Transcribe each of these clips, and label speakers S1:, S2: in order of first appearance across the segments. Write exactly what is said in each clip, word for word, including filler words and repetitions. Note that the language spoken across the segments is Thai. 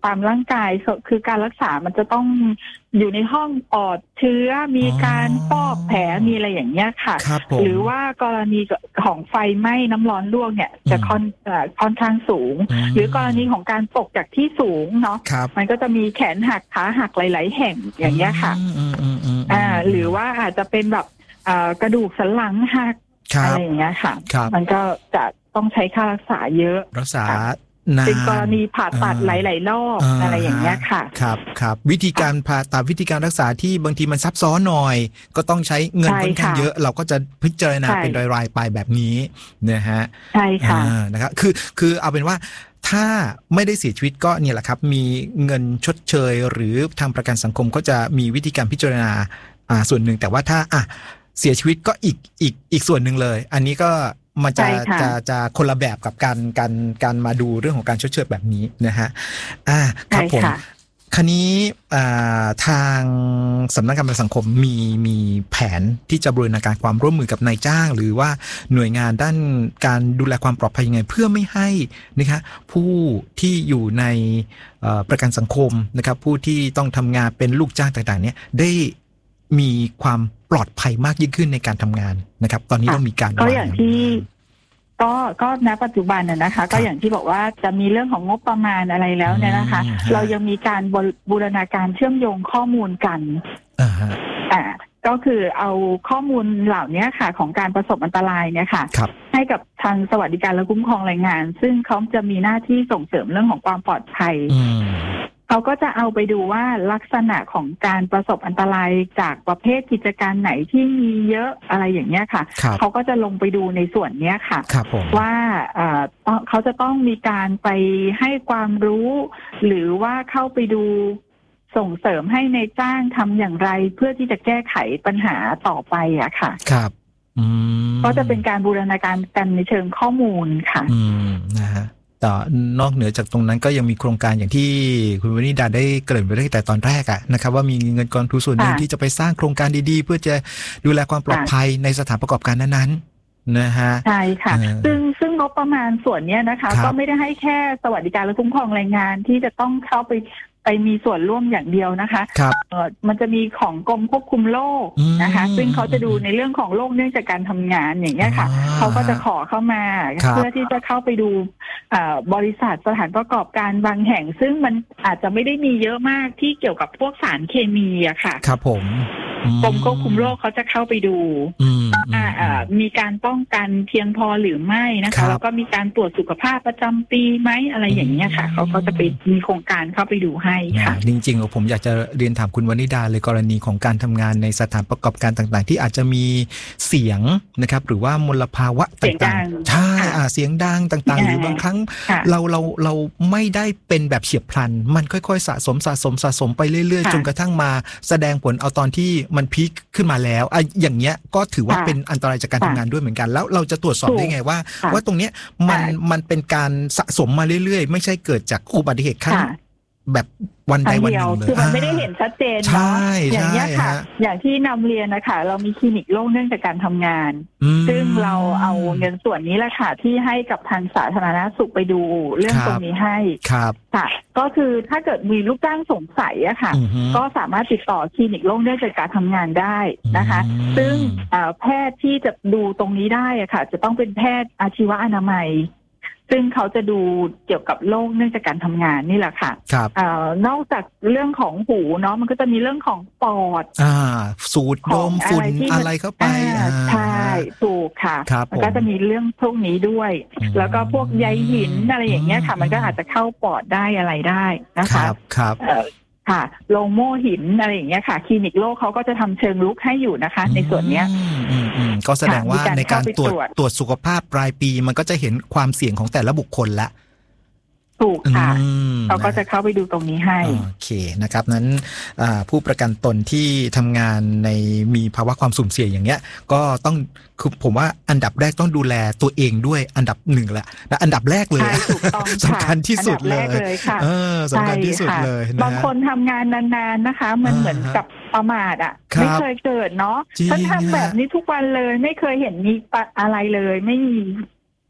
S1: ตามร่างกายคือการรักษามันจะต้องอยู่ในห้องปลอดเชื้อมีการฟอกแผลมีอะไรอย่างเงี้ยค่ะหรือว่ากรณีของไฟไหม้น้ำร้อนลวกเนี่ยจะค่อนค่อนข้างสูงหรือกรณีของการตกจากที่สูงเนาะมันก็จะมีแขนหักขาหักหลายๆแห่งอย่างเงี้ยค่ะอ่าหรือว่าอาจจะเป็นแบบกระดูกสันหลังหักอะไรอย่างเงี้ยค่ะมันก็จะต้องใช้ค่ารักษาเยอะ
S2: รักษา
S1: เป็นกรณีผ่าตัดหลายๆรอบอะไรอย่างเงี้ยค่ะ
S2: ครับครับวิธีการผ่าตัดวิธีการรักษาที่บางทีมันซับซ้อนหน่อยก็ต้องใช้เงินค่อนข้างเยอะเราก็จะพิจารณาเป็นรายๆไปแบบนี้นะฮะ
S1: ใช่ค่ะ
S2: นะครับคือคือเอาเป็นว่าถ้าไม่ได้เสียชีวิตก็เนี่ยแหละครับมีเงินชดเชยหรือทางประกันสังคมก็จะมีวิธีการพิจารณาอ่าส่วนหนึ่งแต่ว่าถ้าอ่ะเสียชีวิตก็อีกอีกอีกส่วนหนึ่งเลยอันนี้ก็มันจะจะจะคนละแบบกับการการการมาดูเรื่องของการชดเชยแบบนี้นะฮะอ่าครับผมคราวนี้ทางสำนักงานประกันสังคมมีมีแผนที่จะบูรณาการความร่วมมือกับนายจ้างหรือว่าหน่วยงานด้านการดูแลความปลอดภัยยังไงเพื่อไม่ให้นะคะผู้ที่อยู่ในประกันสังคมนะครับผู้ที่ต้องทำงานเป็นลูกจ้างต่างๆเนี่ยได้มีความปลอดภัยมากยิ่งขึ้นในการทำงานนะครับตอนนี้ต้องมีการ
S1: ก็อย่างที่ก็ก็ณปัจจุบันน่ะนะคะก็อย่างที่บอกว่าจะมีเรื่องของงบประมาณอะไรแล้วเนี่ยนะคะเรายังมีการบูรณาการเชื่อมโยงข้อมูลกันอ่าก็คือเอาข้อมูลเหล่านี้ค่ะของการประสบอันตรายเนี่ยค่ะให้กับทางสวัสดิการและคุ้มครองแรงงานซึ่งเขาจะมีหน้าที่ส่งเสริมเรื่องของความปลอดภัยเขาก็จะเอาไปดูว่าลักษณะของการประสบอันตรายจากประเภทกิจการไหนที่มีเยอะอะไรอย่างเงี้ยค่ะเขาก็จะลงไปดูในส่วนเนี้ยค่ะว่าเขาจะต้องมีการไปให้ความรู้หรือว่าเข้าไปดูส่งเสริมให้ในจ้างทำอย่างไรเพื่อที่จะแก้ไขปัญหาต่อไปอะค่ะ
S2: ครับ
S1: ก็จะเป็นการบูรณาการกันในเชิงข้อมูลค่ะ
S2: อืมนะฮะต่อนอกเหนือจากตรงนั้นก็ยังมีโครงการอย่างที่คุณวนิดาได้เกริ่นไปตั้งแต่ตอนแรกอะนะครับว่ามีเงินกองทุนส่วนหนึ่งที่จะไปสร้างโครงการดีๆเพื่อจะดูแลความปลอดภัยในสถานประกอบการนั้นๆนะฮะ
S1: ใช่ค่ะซึ่งซึ่งงบประมาณส่วนนี้นะคะก็ไม่ได้ให้แค่สวัสดิการและคุ้มครองแรงงานที่จะต้องเข้าไปไปมีส่วนร่วมอย่างเดียวนะคะเออมันจะมีของกรมควบคุมโรคนะคะซึ่งเขาจะดูในเรื่องของโรคเนื่องจากการทำงานอย่างเงี้ยค่ะเขาก็จะขอเข้ามาเพื่อที่จะเข้าไปดูบริษัทสถานประกอบการบางแห่งซึ่งมันอาจจะไม่ได้มีเยอะมากที่เกี่ยวกับพวกสารเคมีอะค่ะ
S2: ครับผม
S1: กรมควบคุมโรคเขาจะเข้าไปดูอ่ามีการป้องกันเพียงพอหรือไม่นะคะแล้วก็มีการตรวจสุขภาพประจำปีไหมอะไรอย่างเงี้ยค่ะเขาก็จะไปมีโครงการเข้าไปดูให้ค่ะ
S2: จริงๆผมอยากจะเรียนถามคุณวนิดาเลยกรณีของการทำงานในสถานประกอบการต่างๆที่อาจจะมีเสียงนะครับหรือว่ามลภาวะต่างๆใช่เสียงดังต่างๆหรือบางครั้งเราเราเราไม่ได้เป็นแบบเฉียบพลันมันค่อยๆสะสมสะสมสะสมไปเรื่อยๆจนกระทั่งมาแสดงผลเอาตอนที่มันพีคขึ้นมาแล้วอ่ะอย่างเงี้ยก็ถือว่าเป็นอันตรายจากการทำงานด้วยเหมือนกันแล้วเราจะตรวจสอบได้ไงว่าว่าตรงเนี้ยมันมันเป็นการสะสมมาเรื่อยๆไม่ใช่เกิดจากอุบัติเหตุครั้งแบบวันใดวันหนึ่งเลย
S1: คือมันไม่ได้เห็นชัดเจนเนาะอย่างนี้ค่ะอย่างที่นำเรียนนะคะเรามีคลินิกโรคเนื่องจากการทำงานซึ่งเราเอาเงินส่วนนี้แหละค่ะที่ให้กับทางสาธารณสุขไปดูเรื่องตรงนี้ให้
S2: ครับ
S1: ค่ะก็คือถ้าเกิดมีลูกจ้างสงสัยอะค่ะก็สามารถติดต่อคลินิกโรคเนื่องจากการทำงานได้นะคะซึ่งแพทย์ที่จะดูตรงนี้ได้อะค่ะจะต้องเป็นแพทย์อาชีวะอนามัยซึ่งเขาจะดูเกี่ยวกับโรคเนื่องจากการทำงานนี่แหละค่ะ
S2: ครับ
S1: นอกจากเรื่องของหูเนาะมันก็จะมีเรื่องของปอด
S2: อ่าสูดดมฝุ่นอะไรเข้าไป
S1: ใช่ถูกค่ะมันก็จะมีเรื่องพวกนี้ด้วยแล้วก็พวกใยหินอะไรอย่างเงี้ยค่ะมันก็อาจจะเข้าปอดได้อะไรได้นะคะ
S2: ครับครับ
S1: ค่ะโลโม่หินอะไรอย่างเงี้ยค่ะคลินิกโรคเขาก็จะทำเชิงลุกให้อยู่นะคะในส่วนเนี้ย
S2: ก็แสดงว่าในการตรวจตรวจสุขภาพรายปีมันก็จะเห็นความเสี่ยงของแต่ละบุคคลละ
S1: ถูกค่ะเขาก็จะเข้าไปดูตรงนี้ให้
S2: โอเคนะครับนั้นผู้ประกันตนที่ทำงานในมีภาวะความสุ่มเสี่ยงอย่างเงี้ยก็ต้องคือผมว่าอันดับแรกต้องดูแลตัวเองด้วยอันดับหนึ่งแหละและอันดับแรกเลยสำคัญที่สุดเลยเออสำคัญที่สุดเลย
S1: บางคนทำงานนานๆนะคะมันเหมือนกับประมาทอ่ะไม่เคยเกิดเนาะฉันทำแบบนี้ทุกวันเลยไม่เคยเห็นมีอะไรเลยไม่มี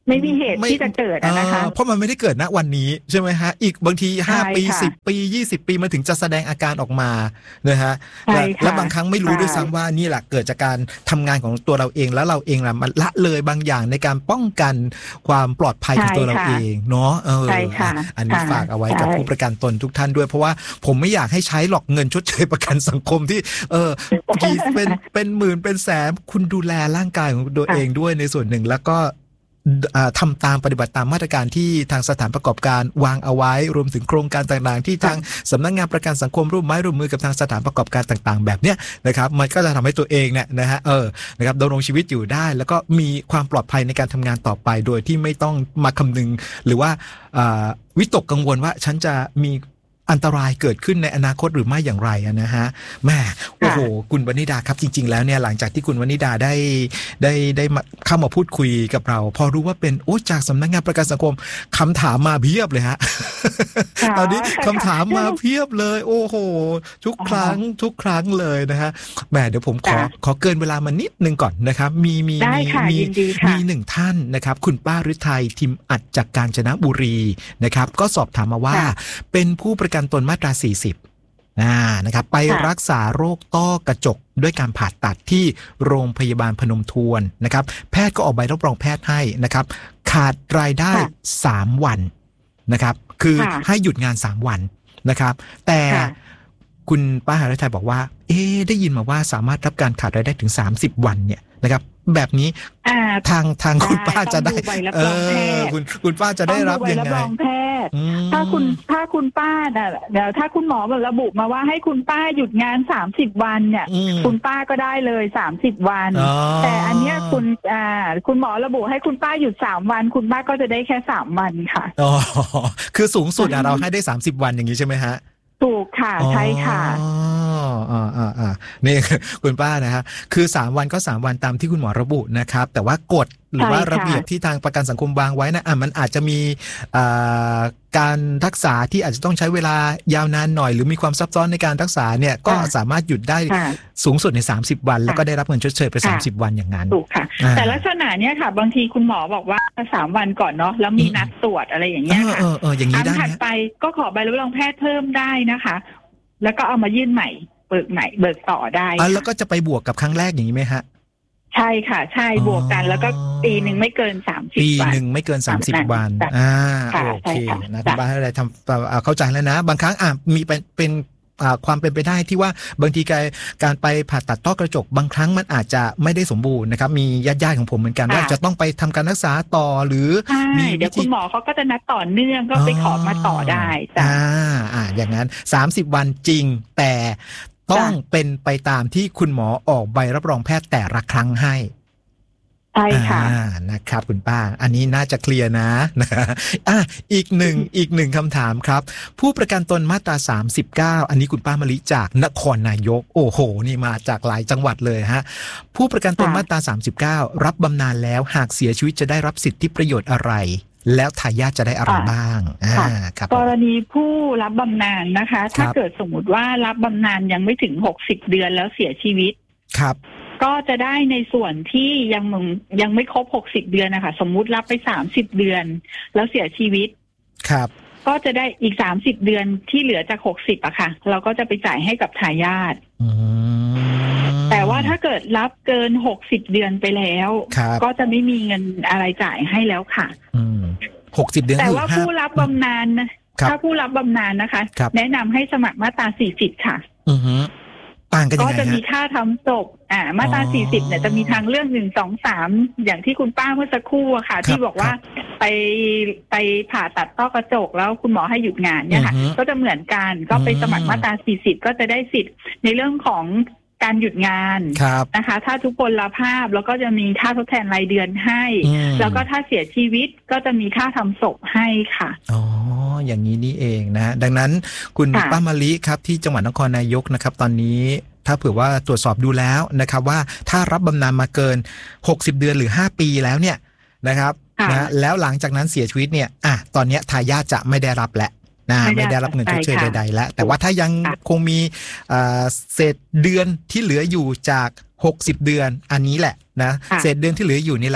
S1: ไม่มีเหตุที่จะเกิดนะคะ
S2: เพราะมันไม่ได้เกิดณวันนี้ใช่ไหมฮะอีกบางทีห้าปีสิบปียี่สิบปีมันถึงจะแสดงอาการออกมานะฮะและบางครั้งไม่รู้ด้วยซ้ำว่านี่แหละเกิดจากการทำงานของตัวเราเองแล้วเราเองล่ะมันละเลยบางอย่างในการป้องกันความปลอดภัยของตัวเราเองเนาะเอออันนี้ฝากเอาไว้กับผู้ประกันตนทุกท่านด้วยเพราะว่าผมไม่อยากให้ใช้หลอกเงินชดเชยประกันสังคมที่เออกี่เป็นเป็นหมื่นเป็นแสนคุณดูแลร่างกายของตัวเองด้วยในส่วนหนึ่งแล้วก็ทำตามปฏิบัติตามมาตรการที่ทางสถานประกอบการวางเอาไว้รวมถึงโครงการต่างๆที่ทางสำนักงานประกันสังคมร่วมไม้ร่วมมือกับทางสถานประกอบการต่างๆแบบเนี้ยนะครับมันก็จะทำให้ตัวเองเนี่ยนะฮะเออนะครับดำรงชีวิตอยู่ได้แล้วก็มีความปลอดภัยในการทำงานต่อไปโดยที่ไม่ต้องมาคำนึงหรือว่าวิตกกังวลว่าฉันจะมีอันตรายเกิดขึ้นในอนาคตหรือไม่อย่างไรนะฮะแม่โอ้โหคุณวนิดาครับจริงๆแล้วเนี่ยหลังจากที่คุณวนิดาได้ได้ได้เข้ามาพูดคุยกับเราพอรู้ว่าเป็นโอ้จากสำนักงานประกันสังคมคำถามมาเพียบเลยฮะตอนนี้คำถามมาเพียบเลยโอ้โหทุกครั้งทุกครั้งเลยนะฮะแม่เดี๋ยวผมขอขอเกินเวลามานิดนึงก่อนนะครับมีมีมีมีมีหนึ่งท่านนะครับคุณป้าฤทัยทิมอัดจากกาญจนบุรีนะครับก็สอบถามมาว่าเป็นผู้ประกันตนมาตราสี่สิบอ่านะครับไปรักษาโรคต้อกระจกด้วยการผ่าตัดที่โรงพยาบาลพนมทวนนะครับแพทย์ก็ออกใบรับรองแพทย์ให้นะครับขาดรายได้สามวันนะครับคือให้หยุดงานสามวันนะครับแต่คุณป้าหฤทัยบอกว่าเอ๊ะได้ยินมาว่าสามารถรับการขาดรายได้ถึงสามสิบวันเนี่ยนะครับแบบนี้ทางทางคุณป้าจะได้เออคุณคุณป้าจะได้รับยังไง
S1: ถ้าคุณถ้าคุณป้าน่ะเดี๋ยวถ้าคุณหมอระบุมาว่าให้คุณป้าหยุดงานสามสิบวันเนี่ยคุณป้าก็ได้เลยสามสิบวันแต่อันเนี้ยคุณอ่าคุณหมอระบุให้คุณป้าหยุดสามวันคุณป้าก็จะได้แค่สามวันค่ะ
S2: อ๋อคือสูงสุดอ่ะเราให้ได้สามสิบวันอย่างนี้ใช่ไหมฮะ
S1: ถูกค่ะใช่ค่ะ
S2: อ๋ออ่าอ่านี่คุณป้านะฮะคือสามวันก็สามวันตามที่คุณหมอระบุนะครับแต่ว่ากฎหรือว่าระเบียบที่ทางประกันสังคมวางไว้นะอ่ะมันอาจจะมีอ่าการรักษาที่อาจจะต้องใช้เวลายาวนานหน่อยหรือมีความซับซ้อนในการรักษาเนี่ยก็สามารถหยุดได้สูงสุดในสามสิบวันแล้วก็ได้รับเงินชดเชยไปสามสิบวันอย่างนั้น
S1: ถูกค่ะแต่ลักษณะเนี้ยค่ะบางทีคุณหมอบอกว่าสามวันก่อนเนาะแล้วมีนัดตรวจอะไรอย่างเงี้ยค่ะ
S2: เออเอออย่างนี้ได้
S1: ถัดไปก็ขอใบรับรองแพทย์เพิ่มได้นะคะแล้วก็เอามายื่นใหม่เบิกใหม่เบิกต่อได้
S2: อ่ะแล้วก็จะไปบวกกับครั้งแรกอย่างนี้ไหมฮะ
S1: ใช่ค่ะใช่บวกกันแล้วก็ปีหนึ่งไม่เกินสามสิบ
S2: ปีหนึ่งไม่เกินสามสิบวันอ่าโอเคนะคุณป้าอะไรทำเข้าใจแล้วนะบางครั้งอ่ะมีเป็นเป็นความเป็นไปได้ที่ว่าบางทีการการไปผ่าตัดต้อกระจกบางครั้งมันอาจจะไม่ได้สมบูรณ์นะครับมีญาติๆของผมเหมือนกันว่าจะต้องไปทำการรักษาต่อหรือ
S1: มีเดี๋ยวคุณหมอเขาก็จะนัดต่อเนื่องก็ไปขอมาต่อได้
S2: อ่าอ่าอย่างนั้นสามสิบวันจริงแต่ต้องเป็นไปตามที่คุณหมอออกใบรับรองแพทย์แต่ละครั้งให้
S1: ใช่ค่ะ
S2: นะครับคุณป้าอันนี้น่าจะเคลียร์นะนะอ่ะอีกหนึ่งอีกหนึ่งคำถามครับผู้ประกันตนมาตราสามสิบเก้าอันนี้คุณป้ามะลิจากนครนายกโอ้โหนี่มาจากหลายจังหวัดเลยฮะผู้ประกันตนมาตราสามสิบเก้ารับบำนาญแล้วหากเสียชีวิตจะได้รับสิทธิประโยชน์อะไรแล้วทายาทจะได้อะไรบ้างอ่าครับ
S1: กรณีผู้รับบำนาญนะคะถ้าเกิดสมมุติว่ารับบำนาญยังไม่ถึงหกสิบเดือนแล้วเสียชีวิต
S2: ครับ
S1: ก็จะได้ในส่วนที่ยังมึงยังไม่ครบหกสิบเดือนนะคะสมมุติรับไปสามสิบเดือนแล้วเสียชีวิต
S2: ครับ
S1: ก็จะได้อีกสามสิบเดือนที่เหลือจากหกสิบอะค่ะเราก็จะไปจ่ายให้กับทายาทแต่ว่าถ้าเกิดรับเกินหกสิบเดือนไปแล้วก็จะไม่มีเงินอะไรจ่ายให้แล้วค่ะ
S2: หกสิบเดือน
S1: แต่ว่าผู้รับบำนาญถ้าผู้รับบำนาญนะคะแนะนำให้สมัครมาตราสี่สิบค่ะก็จะมีค่าทำศพอ่ามาตราสี่สิบเนี่ยจะมีทางเรื่องหนึ่งสองสามอย่างที่คุณป้าเมื่อสักครู่อะค่ะที่บอกว่าไปไปผ่าตัดต้อกระจกแล้วคุณหมอให้หยุดงานเนี่ยค่ะก็จะเหมือนกันก็ไปสมัครมาตราสี่สิบก็จะได้สิทธิ์ในเรื่องของการหยุดงานนะคะถ้าทุกคนลาภาพแล้วก็จะมีค่าทดแทนรายเดือนให้แล้วก็ถ้าเสียชีวิตก็จะมีค่าทำศพให้ค่ะ
S2: อ๋ออย่างนี้นี่เองนะดังนั้นคุณป้ามะลิครับที่จังหวัดนครนายกนะครับตอนนี้ถ้าเผื่อว่าตรวจสอบดูแล้วนะครับว่าถ้ารับบำนาญมาเกินหกสิบเดือนหรือห้าปีแล้วเนี่ยนะครับนะแล้วหลังจากนั้นเสียชีวิตเนี่ยอ่ะตอนนี้ทายาทจะไม่ได้รับและนะไม่ได้รับเงินชดเชยใดๆแล้วแต่ว่าถ้ายังคงมีเศษเดือนที่เหลืออยู่จากหกสิบเดือนอันนี้แหละนะเศษเดือนที่เหลืออยู่นี่แหละครับ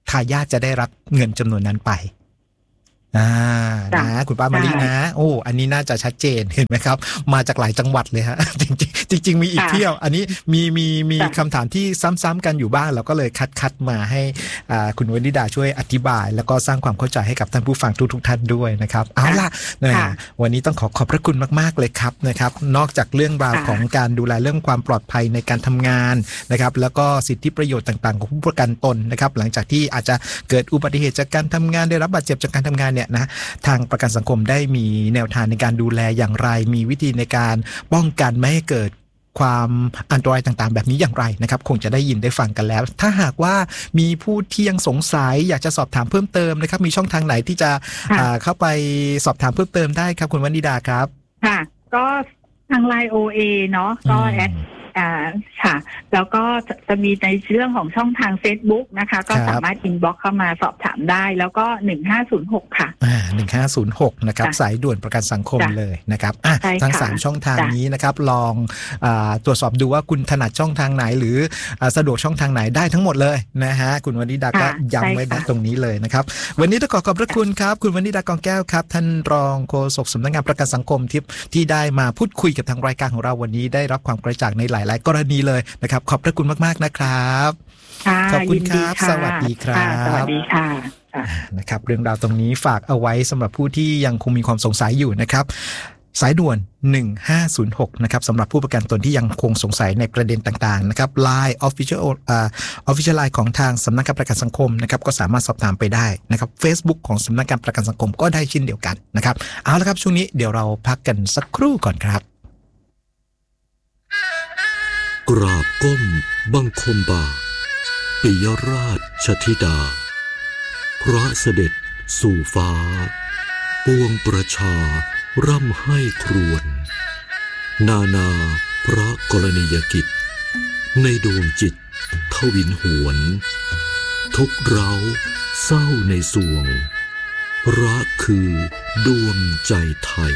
S2: ทายาทจะได้รับเงินจำนวนนั้นไปอ่านะคุณป้ามะลินะโอ้อันนี้น่าจะชัดเจนเห็นไหมครับมาจากหลายจังหวัดเลยฮะจริงๆจริงๆมีอีกเที่ยวอันนี้มีมีมีคำถามที่ซ้ำๆกันอยู่บ้างเราก็เลยคัดคัดมาให้อ่าคุณวนิดาช่วยอธิบายแล้วก็สร้างความเข้าใจให้กับท่านผู้ฟังทุกๆท่านด้วยนะครับเอาล่ะนะวันนี้ต้องขอขอบพระคุณมากๆเลยครับนะครับนอกจากเรื่องราวของการดูแลเรื่องความปลอดภัยในการทำงานนะครับแล้วก็สิทธิประโยชน์ต่างๆของผู้ประกันตนนะครับหลังจากที่อาจจะเกิดอุบัติเหตุจากการทำงานได้รับบาดเจ็บจากการทำงานเนี่ยนะทางประกันสังคมได้มีแนวทางในการดูแลอย่างไรมีวิธีในการป้องกันไม่ให้เกิดความอันตรายต่างๆแบบนี้อย่างไรนะครับคงจะได้ยินได้ฟังกันแล้วถ้าหากว่ามีผู้ที่ยังสงสัยอยากจะสอบถามเพิ่มเติมนะครับมีช่องทางไหนที่จะเข้าไปสอบถามเพิ่มเติมได้ครับคุณวนิดาครับ
S1: ค่ะก็ทาง ไลน์ โอ เอ เนาะก็แอดอ่าค่ะแล้วก็จะมีในเรื่องของช่องทาง Facebook นะคะก็สามารถอินบ็อกซ์เข้ามาสอบถามได้แล้วก็หนึ่งห้าศูนย์หกค่ะ
S2: อ่าหนึ่งห้าศูนย์หกนะครับสายด่วนประกันสังคมเลยนะครับอ่ะทั้งสามช่องทางนี้นะครับลองอ่าตรวจสอบดูว่าคุณถนัดช่องทางไหนหรืออ่าสะดวกช่องทางไหนได้ทั้งหมดเลยนะฮะคุณวนิดาก็ย้ำไว้ณตรงนี้เลยนะครับวันนี้ต้องขอขอบพระคุณครับคุณวนิดากองแก้วครับท่านรองโฆษกสำนักงานประกันสังคมที่ที่ได้มาพูดคุยกับทางรายการของเราวันนี้ได้รับความกระจ่างในหลายๆกรณีเลยนะครับขอบพระคุณมากๆนะครับขอบคุณครับสวัสดีครับ
S1: สวัสดีค่ะ
S2: นะครับเรื่องราวตรงนี้ฝากเอาไว้สำหรับผู้ที่ยังคงมีความสงสัยอยู่นะครับสายด่วนหนึ่งห้าศูนย์หกนะครับสำหรับผู้ประกันตนที่ยังคงสงสัยในประเด็นต่างๆนะครับ ไลน์ Official อ่า Official ไลน์ ของทางสำนักงานประกันสังคมนะครับก็สามารถสอบถามไปได้นะครับ Facebook ของสำนักงานประกันสังคมก็ได้เช่นเดียวกันนะครับเอาละครับช่วงนี้เดี๋ยวเราพักกันสักครู่ก่อนครับ
S3: กราบก้มบังคมบาทปิยราชธิดาพระเสด็จสู่ฟ้าปวงประชาร่ำให้ครวญนานาพระกรณียกิจในดวงจิตทวินหวนทุกเร้าเศร้าในสวงรักคือดวงใจไทย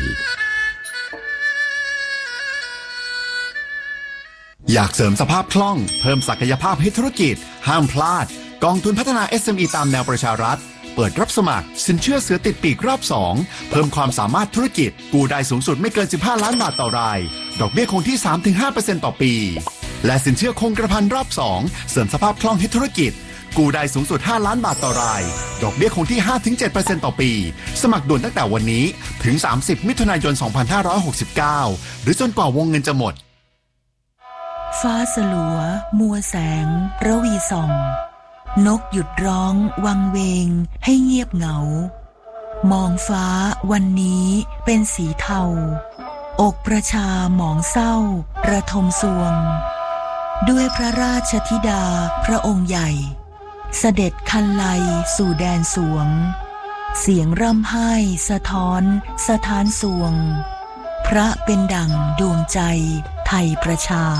S4: อยากเสริมสภาพคล่องเพิ่มศักยภาพให้ธุรกิจห้ามพลาดกองทุนพัฒนา เอส เอ็ม อี ตามแนวประชารัฐเปิดรับสมัครสินเชื่อเสือติดปีกรอบสองเพิ่มความสามารถธุรกิจกู้ได้สูงสุดไม่เกินสิบห้าล้านบาทต่อรายดอกเบี้ยคงที่ สามถึงห้าเปอร์เซ็นต์ ต่อปีและสินเชื่อคงกระพันรอบสองเสริมสภาพคล่องให้ธุรกิจกู้ได้สูงสุดห้าล้านบาทต่อรายดอกเบี้ยคงที่ ห้าถึงเจ็ดเปอร์เซ็นต์ ต่อปีสมัครด่วนตั้งแต่วันนี้ถึงสามสิบมิถุนายนสองพันห้าร้อยหกสิบเก้าหรือจนกว่าวงเงินจะหมด
S5: ฟ้าสลัวมัวแสงระวีส่องนกหยุดร้องวังเวงให้เงียบเหงามองฟ้าวันนี้เป็นสีเทาอกประชาหมองเศร้าระทมสวงด้วยพระราชธิดาพระองค์ใหญ่เสด็จคันไลสู่แดนสวงเสียงร่ำไห้สะท้อนสะท้านสวงพระเป็นดั่งดวงใจไทยประชา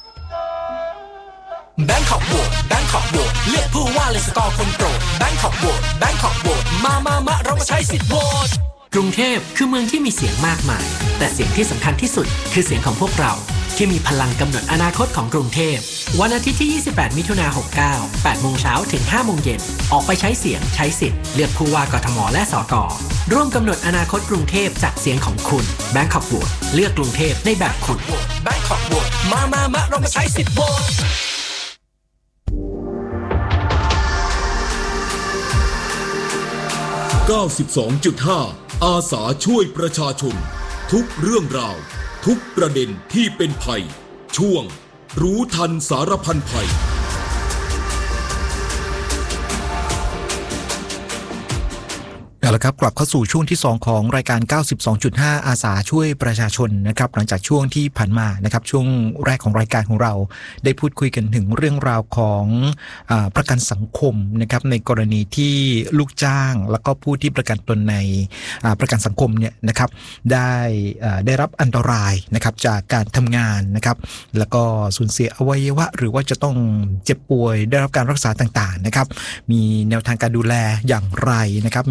S6: แบงคอกโหวตแบงคอกโหวตเลือกผู้ว่าเลยสกอร์คนโปรดแบงคอกโหวตแบงคอกโหวตมามามาเรามาใช้สิทธิ์โหวตกรุงเทพคือเมืองที่มีเสียงมากมายแต่เสียงที่สำคัญที่สุดคือเสียงของพวกเราที่มีพลังกำหนดอนาคตของกรุงเทพวันอาทิตย์ที่ยี่สิบแปดมิถุนายนหกเก้า แปดโมงเช้าถึงห้าโมงเย็นออกไปใช้เสียงใช้สิทธิ์เลือกผู้ว่ากทมและสกร่วมกำหนดอนาคตกรุงเทพจากเสียงของคุณแบงคอกโหวตเลือกกรุงเทพในแบบคุณแบงคอกโหวตมามามาเรามาใช้สิทธิ์โหวต
S3: เก้าสิบสองจุดห้า อาสาช่วยประชาชนทุกเรื่องราวทุกประเด็นที่เป็นภัยช่วงรู้ทันสารพันภัย
S2: เอาละครับกลับเข้าสู่ช่วงที่สองของรายการ เก้าสิบสองจุดห้า อาสาช่วยประชาชนนะครับหลังจากช่วงที่ผ่านมานะครับช่วงแรกของรายการของเราได้พูดคุยกันถึงเรื่องราวของอ่าประกันสังคมนะครับในกรณีที่ลูกจ้างแล้วก็ผู้ที่ประกันตนในอ่าประกันสังคมเนี่ยนะครับได้อ่าได้รับอันตรายนะครับจากการทำงานนะครับแล้วก็สูญเสียอวัยวะหรือว่าจะต้องเจ็บป่วยได้รับการรักษาต่างๆนะครับมีแนวทางการดูแลอย่างไรนะครับมี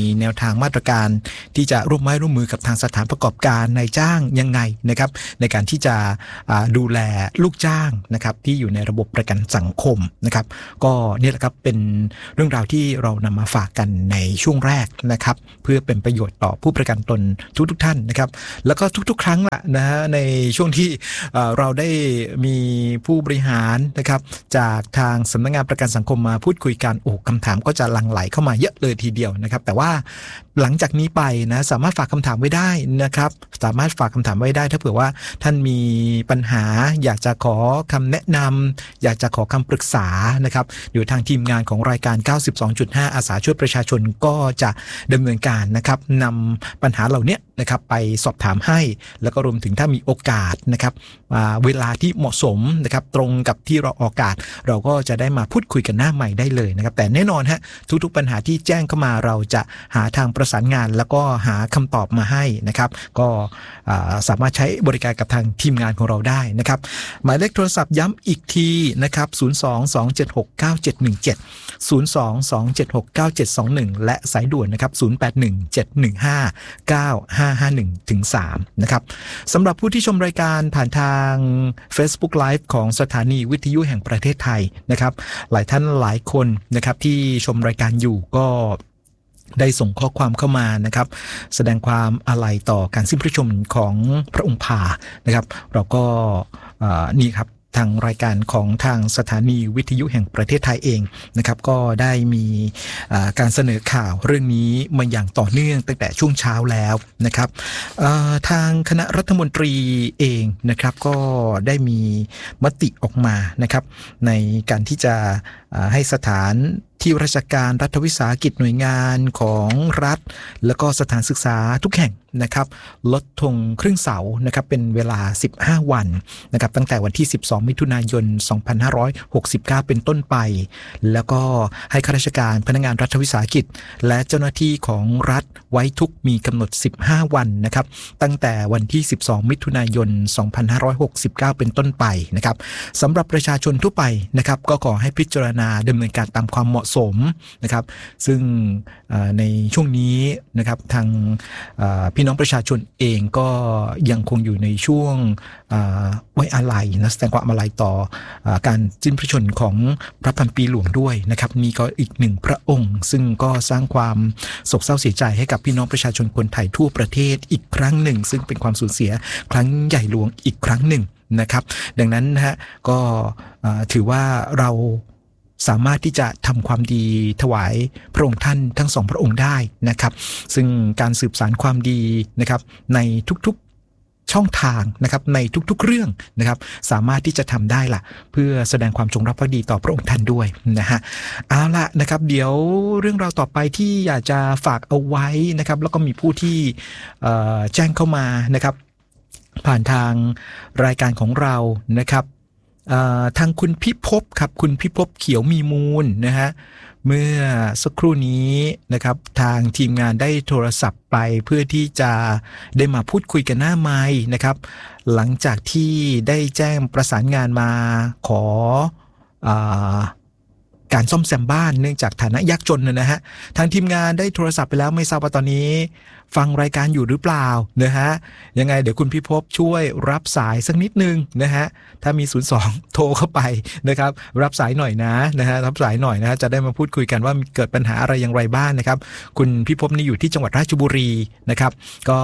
S2: แนวทางมาตรการที่จะร่วมไม้ร่วมมือกับทางสถานประกอบการนายจ้างยังไงนะครับในการที่จะดูแลลูกจ้างนะครับที่อยู่ในระบบประกันสังคมนะครับก็นี่แหละครับเป็นเรื่องราวที่เรานำมาฝากกันในช่วงแรกนะครับเพื่อเป็นประโยชน์ต่อผู้ประกันตนทุกทุกท่านนะครับแล้วก็ทุกๆครั้งละนะฮะในช่วงที่เราได้มีผู้บริหารนะครับจากทางสำนักงานประกันสังคมมาพูดคุยกันโอ้คำถามก็จะหลั่งไหลเข้ามาเยอะเลยทีเดียวนะครับแต่ว่าหลังจากนี้ไปนะสามารถฝากคำถามไว้ได้นะครับสามารถฝากคำถามไว้ได้ถ้าเผื่อว่าท่านมีปัญหาอยากจะขอคำแนะนำอยากจะขอคำปรึกษานะครับเดี๋ยวทางทีมงานของรายการ เก้าสิบสองจุดห้า อาสาช่วยประชาชนก็จะดำเนินการนะครับนำปัญหาเหล่านี้นะครับไปสอบถามให้แล้วก็รวมถึงถ้ามีโอกาสนะครับเวลาที่เหมาะสมนะครับตรงกับที่เราออกอากาศเราก็จะได้มาพูดคุยกันหน้าใหม่ได้เลยนะครับแต่แน่นอนฮะทุกๆปัญหาที่แจ้งเข้ามาเราจะหาทางประสานงานแล้วก็หาคำตอบมาให้นะครับก็สามารถใช้บริการกับทางทีมงานของเราได้นะครับหมายเลขโทรศัพท์ย้ำอีกทีนะครับศูนย์ สอง สอง เจ็ด หก เก้า เจ็ด หนึ่ง เจ็ด ศูนย์ สอง สอง เจ็ด หก เก้า เจ็ด สอง หนึ่งและสายด่วนนะครับศูนย์ แปด หนึ่ง เจ็ด หนึ่ง ห้า เก้า ห้า ห้า หนึ่ง ถึง สามนะครับสำหรับผู้ที่ชมรายการผ่านทาง Facebook Live ของสถานีวิทยุแห่งประเทศไทยนะครับหลายท่านหลายคนนะครับที่ชมรายการอยู่ก็ได้ส่งข้อความเข้ามานะครับแสดงความอาลัยต่อการสิ้นพระชนม์ของพระองค์พานะครับเราก็นี่ครับทางรายการของทางสถานีวิทยุแห่งประเทศไทยเองนะครับก็ได้มีการเสนอข่าวเรื่องนี้มาอย่างต่อเนื่องตั้งแต่ช่วงเช้าแล้วนะครับทางคณะรัฐมนตรีเองนะครับก็ได้มีมติออกมานะครับในการที่จะให้สถานที่ราชการรัฐวิสาหกิจหน่วยงานของรัฐแล้วก็สถานศึกษาทุกแห่งนะครับลดธงครึ่งเสานะครับเป็นเวลาสิบห้าวันนะครับตั้งแต่วันที่สิบสองมิถุนายนสองพันห้าร้อยหกสิบเก้าเป็นต้นไปแล้วก็ให้ข้าราชการพนักงานรัฐวิสาหกิจและเจ้าหน้าที่ของรัฐไว้ทุกมีกำหนดสิบห้าวันนะครับตั้งแต่วันที่สิบสองมิถุนายนสองพันห้าร้อยหกสิบเก้าเป็นต้นไปนะครับสำหรับประชาชนทั่วไปนะครับก็ขอให้พิจารณาดำเนินการตามความเหมาะสมนะครับซึ่งในช่วงนี้นะครับทางพี่น้องประชาชนเองก็ยังคงอยู่ในช่วงไว้อาลัยนะแสดงความอาลัยต่อการสิ้นพระชนม์ของพระพันปีหลวงด้วยนะครับนี่ก็อีกหนึ่งพระองค์ซึ่งก็สร้างความโศกเศร้าเสียใจให้กับพี่น้องประชาชนคนไทยทั่วประเทศอีกครั้งหนึ่งซึ่งเป็นความสูญเสียครั้งใหญ่หลวงอีกครั้งหนึ่งนะครับดังนั้นนะฮะก็ถือว่าเราสามารถที่จะทำความดีถวายพระองค์ท่านทั้งสองพระองค์ได้นะครับซึ่งการสืบสานความดีนะครับในทุกๆช่องทางนะครับในทุกๆเรื่องนะครับสามารถที่จะทำได้ล่ะเพื่อแสดงความจงรักภักดีต่อพระองค์ท่านด้วยนะฮะเอาล่ะนะครับเดี๋ยวเรื่องราวต่อไปที่อยากจะฝากเอาไว้นะครับแล้วก็มีผู้ที่แจ้งเข้ามานะครับผ่านทางรายการของเรานะครับทางคุณพิภพครับคุณพิภพเขียวมีมูลนะฮะเมื่อสักครู่นี้นะครับทางทีมงานได้โทรศัพท์ไปเพื่อที่จะได้มาพูดคุยกันหน้าไมค์นะครับหลังจากที่ได้แจ้งประสานงานมาขออ่าการซ่อมแซมบ้านเนื่องจากฐานะยากจนนะฮะทางทีมงานได้โทรศัพท์ไปแล้วไม่ทราบว่าตอนนี้ฟังรายการอยู่หรือเปล่านะฮะยังไงเดี๋ยวคุณพิภพช่วยรับสายสักนิดนึงนะฮะถ้ามีศูนย์สองโทรเข้าไปนะครับรับสายหน่อยนะนะฮะรับสายหน่อยนะจะได้มาพูดคุยกันว่าเกิดปัญหาอะไรอย่างไรบ้างนะครับคุณพิภพนี่อยู่ที่จังหวัดราชบุรีนะครับก็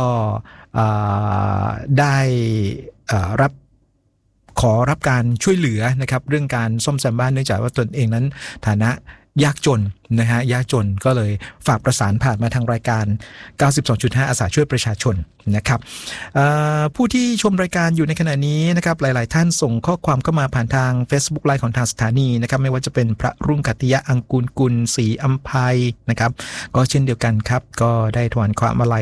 S2: ได้รับขอรับการช่วยเหลือนะครับเรื่องการซ่อมแซมบ้านเนื่องจากว่าตนเองนั้นฐานะยากจนนะฮะยากจนก็เลยฝากประสานผ่านมาทางรายการ เก้าสิบสองจุดห้า อาสาช่วยประชาชนนะครับผู้ที่ชมรายการอยู่ในขณะนี้นะครับหลายๆท่านส่งข้อความเข้ามาผ่านทาง Facebook Live ของทางสถานีนะครับไม่ว่าจะเป็นพระรุ่งกัตติยะอังกูลกุลศรีอัมภัยนะครับก็เช่นเดียวกันครับก็ได้ถวายความอาลัย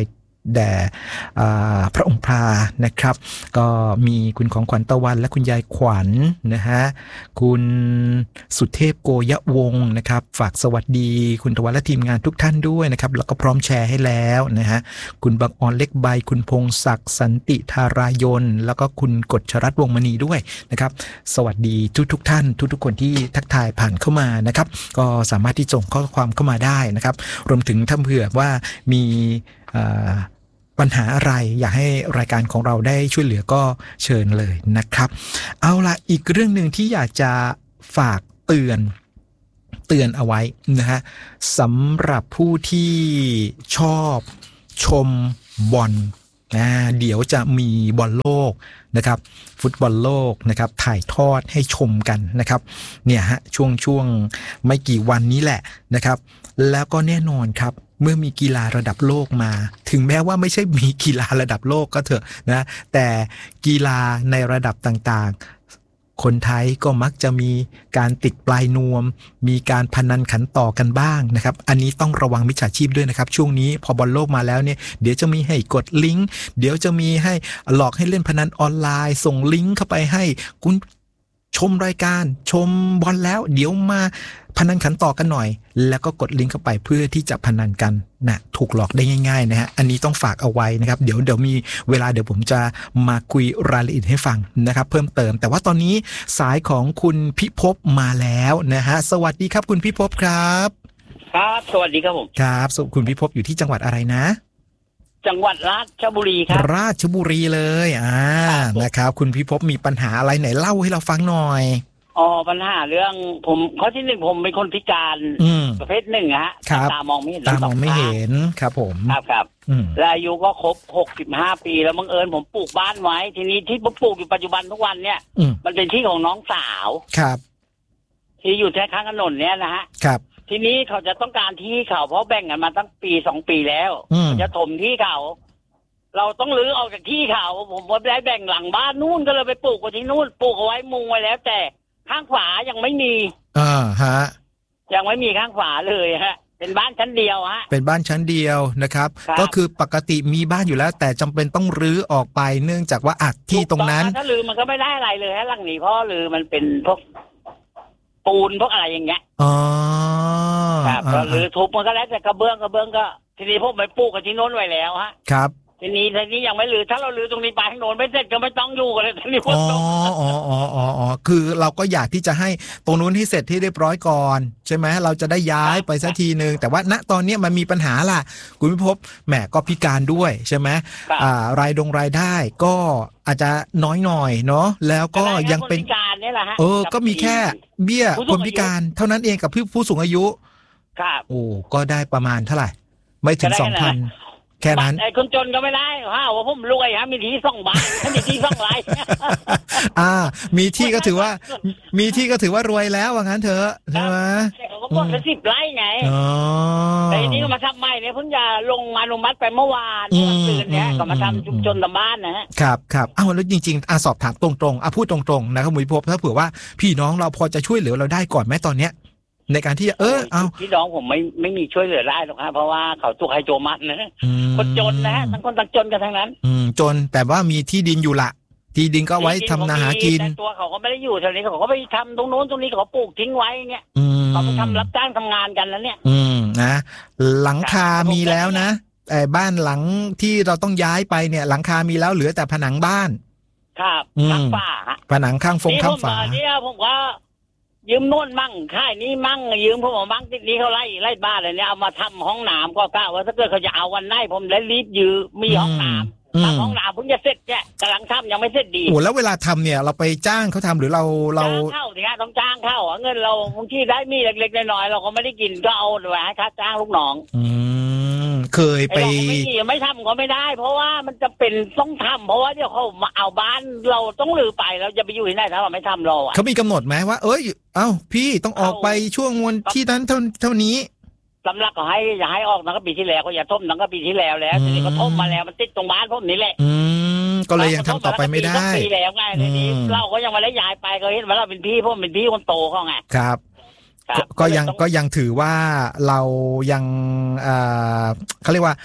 S2: แด่พระองค์พระนะครับก็มีคุณของขวัญตะวันและคุณยายขวัญ นะฮะคุณสุเทพโกยะวงศ์นะครับฝากสวัสดีคุณตะวันและทีมงานทุกท่านด้วยนะครับแล้วก็พร้อมแชร์ให้แล้วนะฮะคุณบังออนเล็กใบคุณพงศักดิ์สันติธารายนแล้วก็คุณกฎชรัตน์วงศ์มณีด้วยนะครับสวัสดีทุกทุกท่านทุกทุกคนที่ทักทายผ่านเข้ามานะครับก็สามารถที่ส่งข้อความเข้ามาได้นะครับรวมถึงถ้าเผื่อว่ามีปัญหาอะไรอยากให้รายการของเราได้ช่วยเหลือก็เชิญเลยนะครับเอาละอีกเรื่องหนึ่งที่อยากจะฝากเตือนเตือนเอาไว้นะฮะสำหรับผู้ที่ชอบชมบอลนะเดี๋ยวจะมีบอลโลกนะครับฟุตบอลโลกนะครับถ่ายทอดให้ชมกันนะครับเนี่ยฮะช่วงช่วงไม่กี่วันนี้แหละนะครับแล้วก็แน่นอนครับเมื่อมีกีฬาระดับโลกมาถึงแม้ว่าไม่ใช่มีกีฬาระดับโลกก็เถอะนะแต่กีฬาในระดับต่างๆคนไทยก็มักจะมีการติดปลายนวมมีการพนันขันต่อกันบ้างนะครับอันนี้ต้องระวังมิจฉาชีพด้วยนะครับช่วงนี้พอบอลโลกมาแล้วเนี่ยเดี๋ยวจะมีให้กดลิงก์เดี๋ยวจะมีให้หลอกให้เล่นพนันออนไลน์ส่งลิงก์เข้าไปให้คุณชมรายการชมบอลแล้วเดี๋ยวมาพนันขันต่อกันหน่อยแล้วก็กดลิงก์เข้าไปเพื่อที่จะพนันกันนะถูกหลอกได้ง่ายๆนะฮะอันนี้ต้องฝากเอาไว้นะครับเดี๋ยวเดี๋ยวมีเวลาเดี๋ยวผมจะมาคุยรายละเอียดให้ฟังนะครับเพิ่มเติมแต่ว่าตอนนี้สายของคุณพิภพมาแล้วนะฮะสวัสดีครับคุณพิภพครับ
S7: ครับสวัสดีครับผม
S2: ครับคุณพิภพอยู่ที่จังหวัดอะไรนะ
S7: จังหวัดราชบุรีครับ
S2: ราชบุรีเลยอ่านะครับคุณพิภพมีปัญหาอะไรไหนเล่าให้เราฟังหน่อย
S7: อ๋อปัญหาเรื่องผมข้อที่หนึ่งผมเป็นคนพิการประเภทหนึ่งฮะตามองไม่เห็น
S2: ตามองไม่เห็นครับผม
S7: ครับครับและอายุก็ครบหกสิบห้าปีแล้วบังเอิญผมปลูกบ้านไว้ทีนี้ที่ผมปลูกอยู่ปัจจุบันทุกวันเนี่ยมันเป็นที่ของน้องสาว
S2: ครับ
S7: ที่อยู่แค่ข้างถนนเนี้ยนะฮะ
S2: ครับ
S7: ทีนี้เขาจะต้องการที่เขาเพราะแบ่งกันมาตั้งปีสองปีแล้วจะถมที่เขาเราต้องรื้อออกจากที่เขาผมว่าได้แบ่งหลังบ้านนู่นก็เลยไปปลูกไว้ที่นู่นปลูกเอาไว้มุงไว้แล้วแต่ข้างขวายังไม่มี
S2: อ่าฮะ
S7: ยังไม่มีข้างขวาเลยฮะเป็นบ้านชั้นเดียวฮะ
S2: เป็นบ้านชั้นเดียวนะครับก็คือปกติมีบ้านอยู่แล้วแต่จำเป็นต้องรื้อออกไปเนื่องจากว่าอัดที่ตรงนั้น
S7: ถ้ารื้อมันก็ไม่ได้อะไรเลยฮะหลังนี้เพราะรื้อมันเป็นพวกปูนพวกอะไรอย่างเงี้ย
S2: อ๋อ
S7: ครับก็รื้อทุบมันก็แล้วแต่กระเบื้องกระเบื้องก็ทีนี้พวกไปปลูกกันที่โน้นไว้แล้วฮะ
S2: ครับ
S7: ทีนี้ทีนี้ยังไม่รื้อถ้าเรารื้อตรงนี้ไปข้างโน้นไม่เสร็จก็ไม่ต้องอยู่กันเลยทีนี้พวก
S2: อ๋ออ๋ออ๋ออ๋อคือเราก็อยากที่จะให้ตรงนู้นที่เสร็จที่เรียบร้อยก่อนใช่ไหมเราจะได้ย้ายไปสักทีนึงแต่ว่าณตอนนี้มันมีปัญหาล่ะคุณพิภพแหมก็พิการด้วยใช่ไหมอ่ารายดงรายได้ก็อาจจะน้อยหน่อยเนาะแล้วก็ยังเป็นเออก็มีแค่เบี้ยคนพิการเท่านั้นเองกับผู้สูงอายุ
S7: ครับ
S2: โอ้ก็ได้ประมาณเท่าไหร่ไม่ถึง สองพันแค่นั้น
S7: ไอ้คนจนก็ไม่ได้ฮ่าว่าผมรวยฮะมีที่สองบ้านมีที่สองไร่
S2: อ่ามีที่ก็ถือว่ามีที่ก็ถือว่ารวยแล้วว่างั้นเถอะใช่ไหม
S7: แต่เขาก็บอกเป็นสิบไร่ไงแต่ทีนี้ก็มาทำใหม่เนี่ยเพิ่งจะลงมาอนุมัติไปเมื่อวานเมื่อคืนเนี้ยก็มาทำชุมชนตำบ้านนะฮะ
S2: ครับครับอ้าวแล้วจริงๆอ่ะสอบถามตรงๆอ่ะพูดตรงๆนะครับมุ้ยพบถ้าเผื่อว่าพี่น้องเราพอจะช่วยเหลือเราได้ก่อนไหมตอนเนี้ยในการที่จะเออเอา
S7: พี่น้องผมไม่ไม่มีช่วยเหลือได้หรอกครับเพราะว่าเขาตุกไฮโจมันนะคนจนนะฮะทั้งคนทั้งจนกันทั้งนั้น
S2: อืมจนแต่ว่ามีที่ดินอยู่ละที่ดินก็ไว้ทำนาหากิน
S7: แต่ตัวเขาก็ไม่ได้อยู่แถวนี้เขาก็ไปทำตรงโน้นตรงนี้เขาปลูกทิ้งไว้เงี้ยเขาไปทำรับจ้างทำงานกันแล้วเนี่ย
S2: อืมนะหลังคามีแล้วนะแต่บ้านหลังที่เราต้องย้ายไปเนี่ยหลังคามีแล้วเหลือแต่ผนังบ้าน
S7: ครับข้างฝา
S2: ผนังข้างฟงข้างฝา
S7: เนี่ยผมว่ายืมโน่นมั่งค่ายนี้มั่งยืมพวกมั่งที่นี้เขาไล่ไล่บ้านอะไรเนี่ยเอามาทำห้องน้ำก็กล้าว่าถ้าเกิดเขาจะเอาวันได้ผมเลยรีบยืมมีห้องน้ำทำห้องน้ำเพิ่งจะเสร็จแค่กำลังทำยังไม่เสร็จดี
S2: โอ้แล้วเวลาทำเนี่ยเราไปจ้างเขาทำหรือเราเรา
S7: จ้างเข้าสิฮะต้องจ้างเข้าเงินเราบางทีได้มีเล็กๆน้อยๆเราก็ไม่ได้กินก็เอาไว้ให้ค่าจ้างลูกน้อง
S2: อืมเคยไป
S7: ไม่ไม่ทำก็ไม่ได้เพราะว่ามันจะเป็นต้องทำเพราะว่าเดี๋ยวเขามาเอาบ้านเราต้องลือไปเราจะไปอยู่ที่ไหนถ้าเราไม่ทำเรา
S2: เขามีกำหนดไหมว่าเอ้ยเอ้าพี่ต้องออกไปช่วงวันที่นั้นเท่าเท่านี้
S7: สำนักเขาให้อย่าให้ออกตั้งแต่ปีที่แล้วก็อย่าท่มตั้งแต่ปีที่แล้วแล้วทีนี้ก็ท่มมาแล้วมันติดตรงบ้านผมนี่แหละ
S2: อืมก็เลยยังทำต่อไปไม่ได้
S7: ปีแล้วไงทีนี้เราก็ยังมาได้ย้ายไปก็เห็นว่าเราเป็นพี่พวกเป็นพี่คนโตเขาไง
S2: ครับก็ยังก็ยังถือว่าเรายังเอ่อเขาเรียกว่า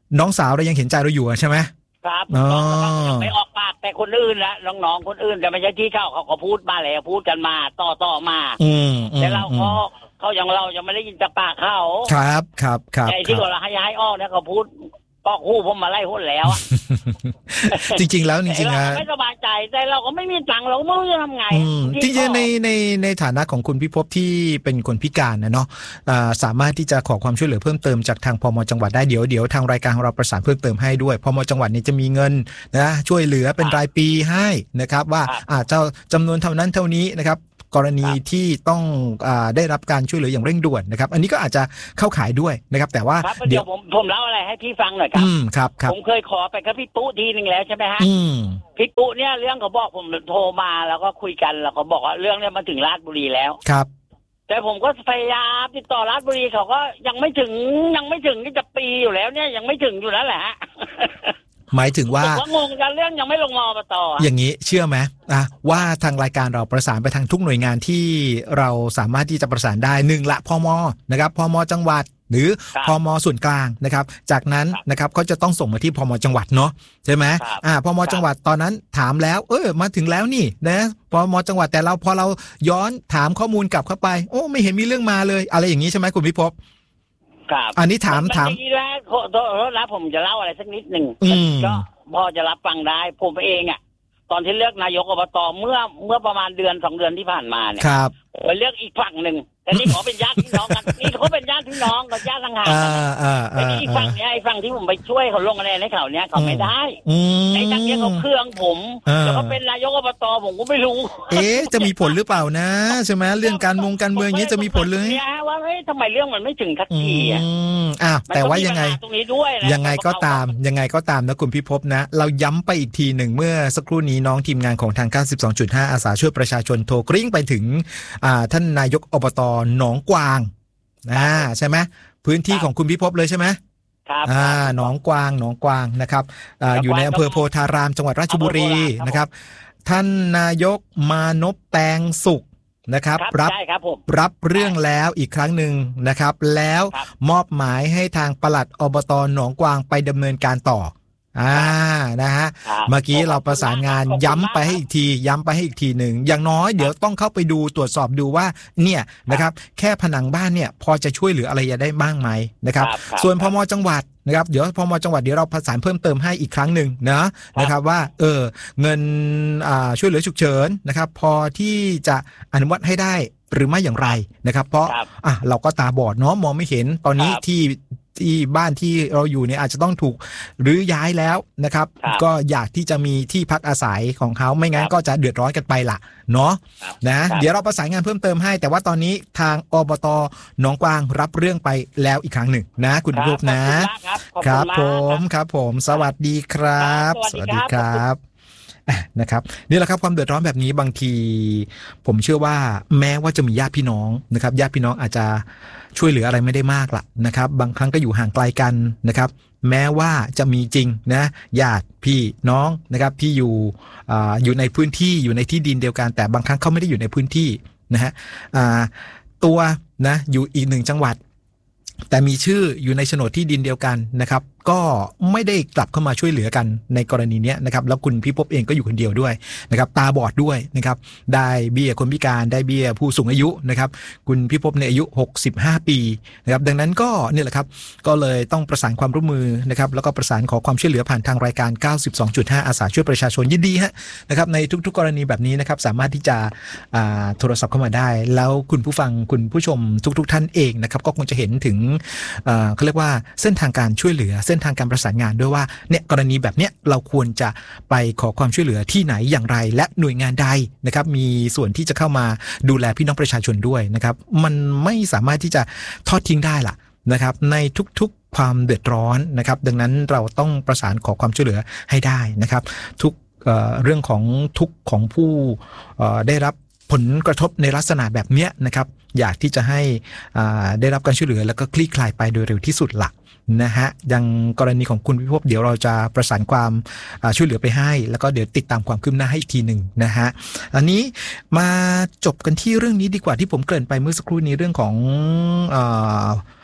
S2: น้องสาวเรายังเห็นใจเราอยู่ใช่ไหม
S7: ครับน้องไม่ออกปากแต่คนอื่นละน้องๆคนอื่นแต่ไม่ใช่ที่เขาเขาก็พูดมาแล้วพูดกันมาต่อต่อมาแต่เราเขาเขายังเรายังไม่ได้ยินจากปากเขา
S2: ครับครับครับ
S7: ไอ้ที่เราให้ย้ายออกเนี่ยเขาพูดก็คู่ผมมาไล่หุ้นแล้ว
S2: จริงๆแล้วจริงๆนะ
S7: ไม่สบายใจแต่เราก็ไม่มีตังค์เราไม่รู้จะทำไง
S2: จริงๆในในในฐานะของคุณพิภพที่เป็นคนพิการนะเนาะสามารถที่จะขอความช่วยเหลือเพิ่มเติมจากทางพม.จังหวัดได้เดี๋ยวเดี๋ยวทางรายการของเราประสานเพิ่มเติมให้ด้วยพม.จังหวัดเนี่ยจะมีเงินนะช่วยเหลือเป็นรายปีให้นะครับว่าอาจจะจำนวนเท่านั้นเท่านี้นะครับกรณีที่ต้องอได้รับการช่วยเหลืออย่างเร่งด่วนนะครับอันนี้ก็อาจจะเข้าขายด้วยนะครับแต่ว่า
S7: เดี๋ยวผมผมเล่าอะไรให้พี่ฟังหน่อยครับ
S2: อืมครับครับ
S7: ผมเคยขอไปกับพี่ปุ๊ทีนึงแล้วใช่ไหมฮะอืมพี่ปุ๊เนี่ยเรื่องเขาบอกผมโทรมาแล้วก็คุยกันแล้วเขาบอกว่าเรื่องเนี้ยมาถึงราชบุรีแล้ว
S2: ครับ
S7: แต่ผมก็พยายามติดต่อราชบุรีเขาก็ยังไม่ถึงยังไม่ถึงที่จะปีอยู่แล้วเนี่ยยังไม่ถึงอยู่แล้วแหละ
S2: หมายถึงว่า
S7: ผมว่างงกันเรื่องยังไม่ลงมอต่อ
S2: อย่างนี้เชื่อไหมอ่ะว่าทางรายการเราประสานไปทางทุกหน่วยงานที่เราสามารถที่จะประสานได้หนึ่งละพม.นะครับพม.จังหวัดหรือพม.ส่วนกลางนะครับจากนั้นนะครับเขาจะต้องส่งมาที่พม.จังหวัดเนาะใช่ไหมอ่าพม.จังหวัดตอนนั้นถามแล้วเออมาถึงแล้วนี่นะพม.จังหวัดแต่เราพอเราย้อนถามข้อมูลกลับเข้าไปโอ้ไม่เห็นมีเรื่องมาเลยอะไรอย่างนี้ใช่ไหมคุณพิภพอันนี้ถามถาม
S7: ทีแรกโทษนะผมจะเล่าอะไรสักนิดหนึ่งก็พอจะรับฟังได้ผมเองอ่ะตอนที่เลือกนายกอบตเมื่อเมื่อประมาณเดือนสองเดือนที่ผ่านมาเนี่ยไปเลือกอีกฝั่งหนึ่งแต่นี่เขาเป็นญาติพี่น้องกันนี่เขาเป็นญาติพี่น้องกับญาติต่างหากไอ้อีกฝั่งเนี้ยไอ้ฝั่งที่ผมไปช่วยเขาลงคะแนนให้เขาเนี้ยเขาไม่ได้ไอ้ทางเนี้ยเขาเครื่องผมแล้วก็เป็นนายกอบตผมก็ไม่รู้
S2: เอ๊ะจะมีผลหรือเปล่านะใช่ไหมเรื่องการมงการเมืองนี้จะมีผลเลย
S7: ว่าเฮ้ยทำไมเรื่องมันไม่ถึงทักทีอ่ะ
S2: อ้าวแต่ว่ายังไงยังไงก็ตามยังไงก็ตามนะคุณพิภพนะเราย้ำไปอีกทีหนึ่งเมื่อสักครู่นี้น้องทีมงานของทาง เก้าสิบสองจุดห้า อาสาช่วยประชาชนโทรกริ้งไปถึงท่านนายกอบตหนองกวางอ่าใช่ไหมพื้นที่ของคุณพิภพเลยใช่ไหม
S7: ครับ
S2: อ่าหนองกวางหนองกวางนะครับอ่าอยู่ในอำเภอโพธารามจังหวัดราชบุรีนะครับท่านนายกมานพแตงสุขนะครับรับรับเรื่องแล้วอีกครั้งหนึ่งนะครับแล้วมอบหมายให้ทางปลัดอบตหนองกวางไปดำเนินการต่ออ่านะฮะเมื่อกี้เราประสานงานย้ำไปให้อีกทีย้ำไปให้อีกทีหนึ่งอย่างน้อยเดี๋ยวต้องเข้าไปดูตรวจสอบดูว่าเนี่ยนะครับแค่ผนังบ้านเนี่ยพอจะช่วยเหลืออะไรได้บ้างไหมนะครับส่วนพม.จังหวัดนะครับเดี๋ยวพม.จังหวัดเดี๋ยวเราประสานเพิ่มเติมให้อีกครั้งหนึ่งนะนะครับว่าเออเงินอ่าช่วยเหลือฉุกเฉินนะครับพอที่จะอนุมัติให้ได้หรือไม่อย่างไรนะครับเพราะอ่ะเราก็ตาบอดเนาะมองไม่เห็นตอนนี้ที่ที่บ้านที่เราอยู่เนี่ยอาจจะต้องถูกหรือย้ายแล้วนะครับก็อยากที่จะมีที่พักอาศัยของเขาไม่งั้นก็จะเดือดร้อนกันไปล่ะเนาะนะเดี๋ยวเราประสานงานเพิ่มเติมให้แต่ว่าตอนนี้ทางอบตหนองกวางรับเรื่องไปแล้วอีกครั้งหนึ่งนะคุณพิภพนะครับผมครับผมสวัสดีครับสวัสดีครับนะครับนี่แหละครับความเดือดร้อนแบบนี้บางทีผมเชื่อว่าแม้ว่าจะมีญาติพี่น้องนะครับญาติพี่น้องอาจจะช่วยเหลืออะไรไม่ได้มากล่ะนะครับบางครั้งก็อยู่ห่างไกลกันนะครับแม้ว่าจะมีจริงนะญาติพี่น้องนะครับที่อยู่อ่าอยู่ในพื้นที่อยู่ในที่ดินเดียวกันแต่บางครั้งเขาไม่ได้อยู่ในพื้นที่นะฮะอ่าตัวนะอยู่อีกหนึ่งจังหวัดแต่มีชื่ออยู่ในโฉนดที่ดินเดียวกันนะครับก็ไม่ได้กลับเข้ามาช่วยเหลือกันในกรณีนี้นะครับแล้วคุณพิภพเองก็อยู่คนเดียวด้วยนะครับตาบอดด้วยนะครับได้เบี้ยคนพิการได้เบี้ยผู้สูงอายุนะครับคุณพิภพในอายุหกสิบห้าปีนะครับดังนั้นก็นี่แหละครับก็เลยต้องประสานความร่วมมือนะครับแล้วก็ประสานขอความช่วยเหลือผ่านทางรายการ เก้าสิบสองจุดห้า อาสาช่วยประชาชนยินดีฮะนะครับในทุกๆกรณีแบบนี้นะครับสามารถที่จะโทรศัพท์เข้ามาได้แล้วคุณผู้ฟังคุณผู้ชมทุกๆท่านเองนะครับก็คงจะเห็นถึงเขาเรียกว่าเส้นทางการช่วยเหลือเส้นทางการประสานงานด้วยว่าเนี่ยกรณีแบบเนี้ยเราควรจะไปขอความช่วยเหลือที่ไหนอย่างไรและหน่วยงานใดนะครับมีส่วนที่จะเข้ามาดูแลพี่น้องประชาชนด้วยนะครับมันไม่สามารถที่จะทอดทิ้งได้ล่ะนะครับในทุกๆความเดือดร้อนนะครับดังนั้นเราต้องประสานขอความช่วยเหลือให้ได้นะครับทุก เอ่อ เรื่องของทุกข์ของผู้ได้รับผลกระทบในลักษณะแบบเนี้ยนะครับอยากที่จะให้ได้รับการช่วยเหลือแล้วก็คลี่คลายไปโดยเร็วที่สุดละนะฮะอย่างกรณีของคุณพิภพเดี๋ยวเราจะประสานความช่วยเหลือไปให้แล้วก็เดี๋ยวติดตามความคืบหน้าให้อีกทีหนึ่งนะฮะอันนี้มาจบกันที่เรื่องนี้ดีกว่าที่ผมเกริ่นไปเมื่อสักครู่นี้เรื่องของเอ่อแ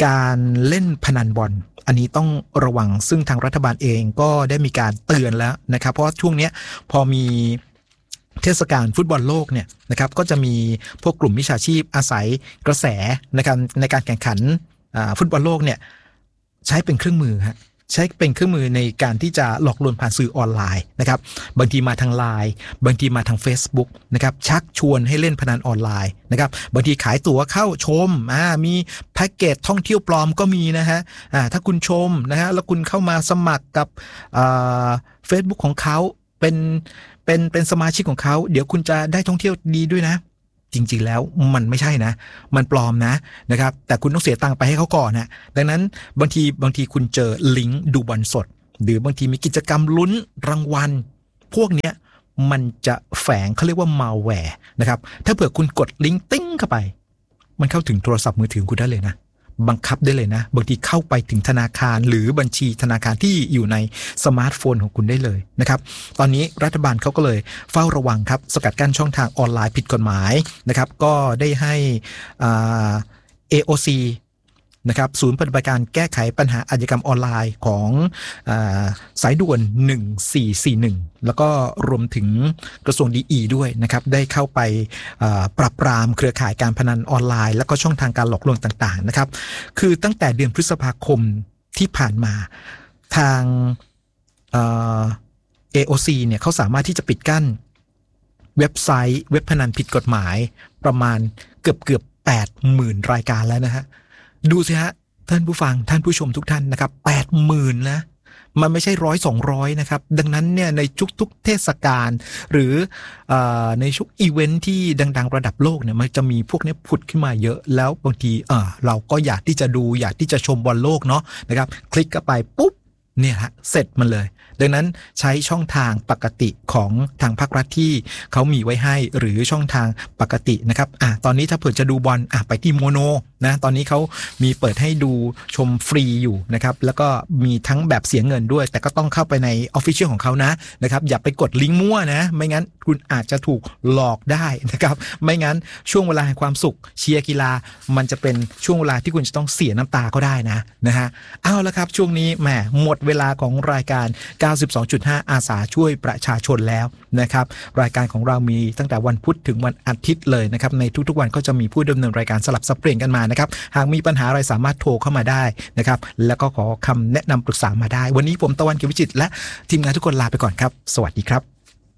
S2: การเล่นพนันบอลอันนี้ต้องระวังซึ่งทางรัฐบาลเองก็ได้มีการเตือนแล้วนะครับเพราะช่วงนี้พอมีเทศกาลฟุตบอลโลกเนี่ยนะครับก็จะมีพวกกลุ่มมิจฉาชีพอาศัยกระแสนะครับในการแข่งขันฟุตบอลโลกเนี่ยใช้เป็นเครื่องมือฮะใช้เป็นเครื่องมือในการที่จะหลอกลวงผ่านสื่อออนไลน์นะครับบางทีมาทาง ไลน์ บางทีมาทาง Facebook นะครับชักชวนให้เล่นพนันออนไลน์นะครับบางทีขายตั๋วเข้าชมอ่ามีแพ็กเกจท่องเที่ยวปลอมก็มีนะฮะอ่าถ้าคุณชมนะฮะแล้วคุณเข้ามาสมัครกับอ่า Facebook ของเขาเป็นเป็นเป็นสมาชิกของเขาเดี๋ยวคุณจะได้ท่องเที่ยวดีด้วยนะจริงๆแล้วมันไม่ใช่นะมันปลอมนะนะครับแต่คุณต้องเสียตังค์ไปให้เขาก่อนนะดังนั้นบางทีบางทีคุณเจอลิงก์ดูบอลสดหรือบางทีมีกิจกรรมลุ้นรางวัลพวกเนี้ยมันจะแฝงเขาเรียกว่ามัลแวร์นะครับถ้าเผื่อคุณกดลิงก์ติ้งเข้าไปมันเข้าถึงโทรศัพท์มือถือคุณได้เลยนะบังคับได้เลยนะบางทีเข้าไปถึงธนาคารหรือบัญชีธนาคารที่อยู่ในสมาร์ทโฟนของคุณได้เลยนะครับตอนนี้รัฐบาลเขาก็เลยเฝ้าระวังครับสกัดกั้นช่องทางออนไลน์ผิดกฎหมายนะครับก็ได้ให้อ่า เอ โอ ซี นะครับศูนย์ปฏิบัติการแก้ไขปัญหาอาชญากรรมออนไลน์ของอ่าสายด่วนหนึ่งสี่สี่หนึ่งแล้วก็รวมถึงกระทรวงดีอีด้วยนะครับได้เข้าไปปราบปรามเครือข่ายการพนันออนไลน์แล้วก็ช่องทางการหลอกลวงต่างๆนะครับคือตั้งแต่เดือนพฤษภาคมที่ผ่านมาทางเอ่อ เอ โอ ซี เนี่ยเขาสามารถที่จะปิดกั้นเว็บไซต์เว็บพนันผิดกฎหมายประมาณเกือบเกือบแปดหมื่นรายการแล้วนะฮะดูสิฮะท่านผู้ฟังท่านผู้ชมทุกท่านนะครับแปดหมื่นนะมันไม่ใช่ร้อยสองร้อยนะครับดังนั้นเนี่ยในทุกๆเทศกาลหรืออในชุกอีเวนท์ที่ดังๆระดับโลกเนี่ยมันจะมีพวกนี้ผุดขึ้นมาเยอะแล้วบางทีเออเราก็อยากที่จะดูอยากที่จะชมบอลโลกเนาะนะครับคลิกเข้าไปปุ๊บเนี่ยฮะเสร็จมันเลยดังนั้นใช้ช่องทางปกติของทางภาครัฐที่เขามีไว้ให้หรือช่องทางปกตินะครับอ่ะตอนนี้ถ้าเผื่อจะดูบอลอ่ะไปที่โมโนนะตอนนี้เขามีเปิดให้ดูชมฟรีอยู่นะครับแล้วก็มีทั้งแบบเสียเงินด้วยแต่ก็ต้องเข้าไปใน Official ของเขานะนะครับอย่าไปกดลิงก์มั่วนะไม่งั้นคุณอาจจะถูกหลอกได้นะครับไม่งั้นช่วงเวลาแห่งความสุขเชียร์กีฬามันจะเป็นช่วงเวลาที่คุณจะต้องเสียน้ำตาก็ได้นะนะฮะเอาละครับช่วงนี้แหมหมดเวลาของรายการ เก้าสิบสองจุดห้า อาสาช่วยประชาชนแล้วนะครับรายการของเรามีตั้งแต่วันพุธถึงวันอาทิตย์เลยนะครับในทุกๆวันก็จะมีผู้ดำเนินรายการสลับสับเปลี่ยนกันมานะครับหากมีปัญหาอะไรสามารถโทรเข้ามาได้นะครับแล้วก็ขอคำแนะนำปรึกษามาได้วันนี้ผมตะวันเกียรติวิจิตรและทีมงานทุกคนลาไปก่อนครับสวัสดีครับ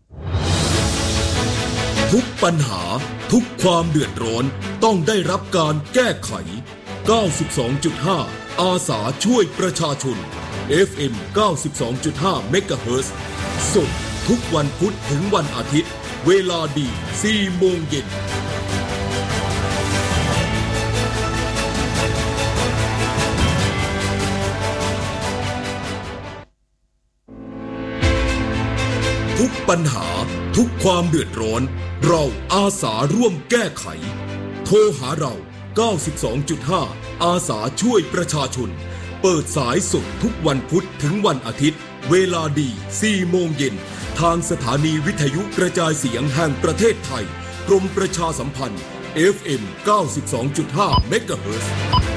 S3: ทุกปัญหาทุกความเดือดร้อนต้องได้รับการแก้ไข เก้าสิบสองจุดห้า อาสาช่วยประชาชน เอฟ เอ็ม เก้าสิบสองจุดห้า เมกะเฮิรตซ์สดทุกวันพุธถึงวันอาทิตย์เวลาดี สี่โมงเย็นทุกปัญหาทุกความเดือดร้อนเราอาสาร่วมแก้ไขโทรหาเรา เก้าสิบสองจุดห้า อาสาช่วยประชาชนเปิดสายสดทุกวันพุธถึงวันอาทิตย์เวลาดี สี่โมงเย็นทางสถานีวิทยุกระจายเสียงแห่งประเทศไทยกรมประชาสัมพันธ์ เอฟ เอ็ม เก้าสิบสองจุดห้า เมกะเฮิรตซ์